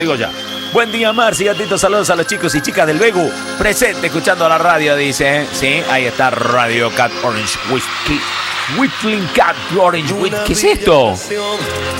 Digo ya. Buen día, Marci, gatito. Saludos a los chicos y chicas del Begu. Presente, escuchando la radio, dice. Sí, ahí está Radio Cat Orange Whiskey. Whistling Cat Orange Whiskey. ¿Qué es esto?